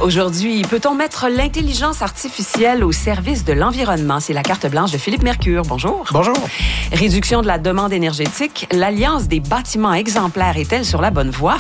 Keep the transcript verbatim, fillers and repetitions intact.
Aujourd'hui, peut-on mettre l'intelligence artificielle au service de l'environnement? C'est la carte blanche de Philippe Mercure. Bonjour. Bonjour. Réduction de la demande énergétique. L'Alliance des bâtiments exemplaires est-elle sur la bonne voie?